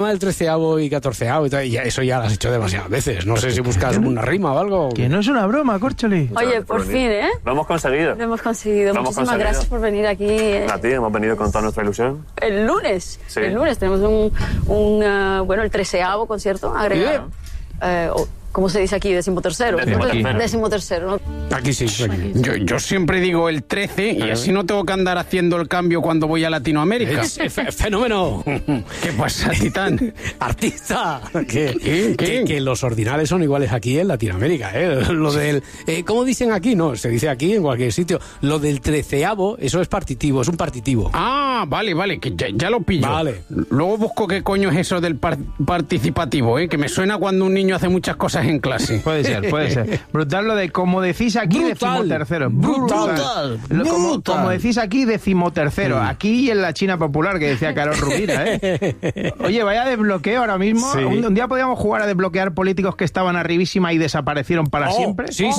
El 13avo y 14avo y tal, y eso ya lo has hecho demasiadas veces. No sé si buscas una rima o algo. Que no es una broma, Córcholi. Oye, por fin, ¿eh? Lo hemos conseguido. Lo hemos conseguido. Muchísimas gracias por venir aquí. A ti, hemos venido con toda nuestra ilusión. El lunes. Sí. El lunes tenemos el 13avo concierto agregado. ¿Cómo se dice aquí? Decimotercero. Decimotercero, ¿no? Aquí sí. Aquí. Yo siempre digo el 13 y así no tengo que andar haciendo el cambio cuando voy a Latinoamérica. ¡Fenómeno! ¿Qué pasa, Titán? ¡Artista! Que los ordinales son iguales aquí en Latinoamérica, ¿eh? Lo del... ¿cómo dicen aquí? No, se dice aquí en cualquier sitio. Lo del 13avo, eso es partitivo, es un partitivo. Ah, vale, que ya lo pillo. Vale. Luego busco qué coño es eso del participativo, que me suena cuando un niño hace muchas cosas en clase. Puede ser. Brutal lo de como decís aquí, decimotercero. Brutal. Como decís aquí, decimotercero. Aquí y en la China popular, que decía Carol Rubira, ¿eh? Oye, vaya desbloqueo ahora mismo. Sí. Un día podíamos jugar a desbloquear políticos que estaban arribísima y desaparecieron para siempre. Sí.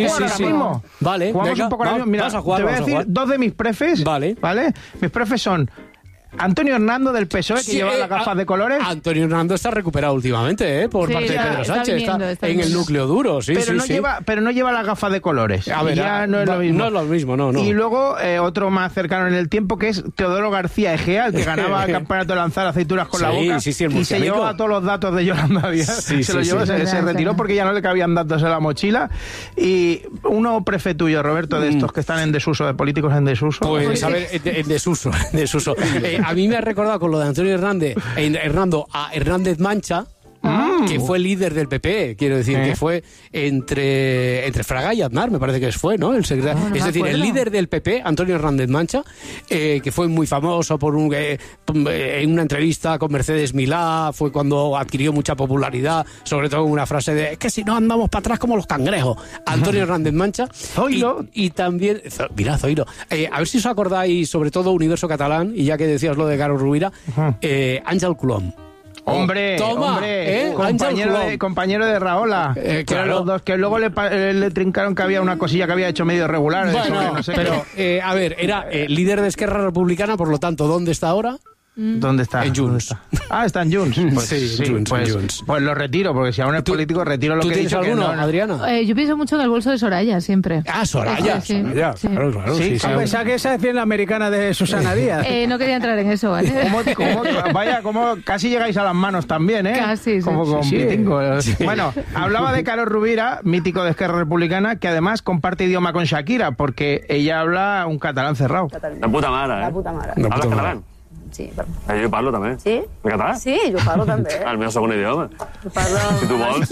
Vale, jugamos venga, un poco ahora mismo. Mira, vas a jugar, te voy a decir dos de mis prefes. Vale. Mis prefes son Antonio Hernando del PSOE, que lleva las gafas de colores. Antonio Hernando está recuperado últimamente, por parte de Pedro Sánchez. Está en el núcleo duro, pero no lleva las gafas de colores. A ver, ya no es lo mismo. No es lo mismo, no. Y luego otro más cercano en el tiempo, que es Teodoro García Egea, el que ganaba el campeonato de lanzar aceitunas con la boca. el y se murcianico. llevaba todos los datos de Yolanda Díaz. Se los llevó, se retiró porque ya no le cabían datos en la mochila. Y uno prefe tuyo, Roberto, de estos que están en desuso, de políticos en desuso. Pues, a ver, en desuso. A mí me ha recordado con lo de Antonio Hernando a Hernández Mancha, que fue líder del PP, quiero decir, que fue entre Fraga y Aznar, me parece que fue, ¿no? Es decir, el líder del PP, Antonio Hernández Mancha, que fue muy famoso por en una entrevista con Mercedes Milá, fue cuando adquirió mucha popularidad, sobre todo una frase de es que si no andamos para atrás como los cangrejos. Antonio Hernández Mancha. Zoilo. Y también, mira, Zoilo. A ver si os acordáis, sobre todo Universo Catalán, y ya que decías lo de Carol Rubira, Ángel Colom. Hombre, compañero de Rahola, que eran los dos, que luego le trincaron que había una cosilla que había hecho medio irregular. Bueno, no sé pero, a ver, era líder de Esquerra Republicana, por lo tanto, ¿dónde está ahora? ¿Dónde está? En Junts. Está en Junts. Junts. Pues lo retiro, porque si aún es político, retiro lo que he dicho. ¿Tú tienes alguno, no. Adriana? Yo pienso mucho en el bolso de Soraya, siempre. Soraya. Sí. Claro. Sí, Pensaba que esa decía la americana de Susana Díaz. No quería entrar en eso, ¿vale? Vaya, como casi llegáis a las manos también, ¿eh? Casi, sí. Como con Pitingo. Sí. Bueno, hablaba de Carol Rubira, mítico de Esquerra Republicana, que además comparte idioma con Shakira, porque ella habla un catalán cerrado. La puta mare, La puta mare. ¿Hablas catalán? Sí. Jo parlo també. Sí? De català? Sí, jo parlo també. El meu segon idioma. Jo parlo... Si tu vols.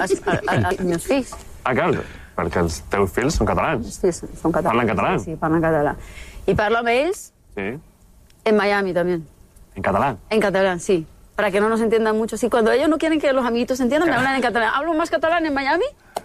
Els meus fills. Clar, perquè els teus fills són catalans. Sí, són catalans. Parlen català? Sí, parlen català. I parlo amb ells Sí. en Miami también. En catalán. En catalán, sí. Para que no nos entiendan mucho. Sí, cuando ellos no quieren que los amiguitos se entiendan, me hablan en catalán. Hablo más catalán en Miami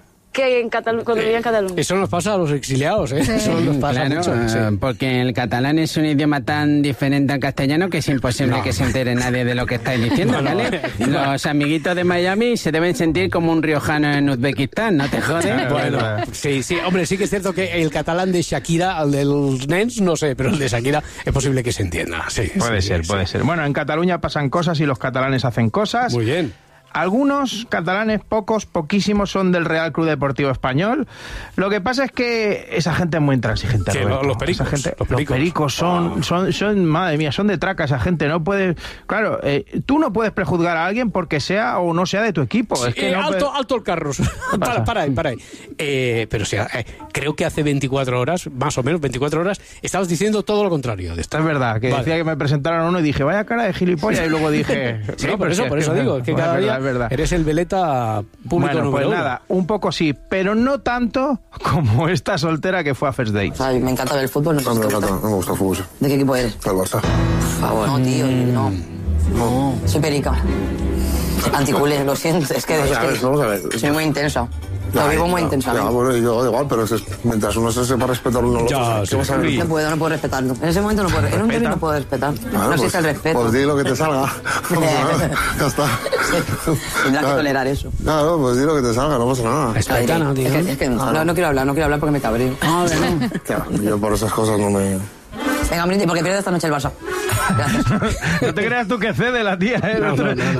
que cuando vivía en Cataluña. Eso nos pasa a los exiliados, ¿eh? Sí. Eso nos pasa mucho. Porque el catalán es un idioma tan diferente al castellano que es imposible que se entere nadie de lo que estáis diciendo, ¿vale? Los amiguitos de Miami se deben sentir como un riojano en Uzbekistán, ¿no te jodes? Bueno, sí, hombre, sí que es cierto que el catalán de Shakira, el de los nens, no sé, pero el de Shakira es posible que se entienda. Sí, puede ser. Bueno, en Cataluña pasan cosas y los catalanes hacen cosas. Muy bien. Algunos catalanes, poquísimos, son del Real Club Deportivo Español. Lo que pasa es que esa gente es muy intransigente. Los pericos. Los pericos son, madre mía, son de traca esa gente. No puedes, claro, tú no puedes prejuzgar a alguien porque sea o no sea de tu equipo. Sí, es que no alto el carro. Para ahí. Pero sí, creo que hace 24 horas, más o menos 24 horas, estabas diciendo todo lo contrario de esto. Es verdad, que decía que me presentaron uno y dije, vaya cara de gilipollas, y luego dije... Sí, no, por eso digo, que cada día eres el veleta público número pues uno. Nada, un poco sí, pero no tanto como esta soltera que fue a First Dates. Ay, me encanta ver el fútbol, no sé si te gusta. No me gusta el fútbol. ¿De qué equipo eres? El Barça. Por favor. No, tío, no. Soy perica. Anticulé, lo siento, es que... Vamos a ver. Soy muy intensa. Lo vivo muy intensamente. Ya, bueno, yo igual, pero mientras uno se sepa respetar uno al otro, No puedo respetarlo. En ese momento no puedo. En un término no puedo respetar. No existe el respeto. Pues di lo que te salga. Ya está. Tendrás que tolerar eso. Claro, pues di lo que te salga, no pasa nada. Es que no quiero hablar porque me cabreo. Yo por esas cosas no me... Venga, Brindis, porque pierde esta noche el Barça. Gracias. No te creas tú que cede la tía, ¿eh? No.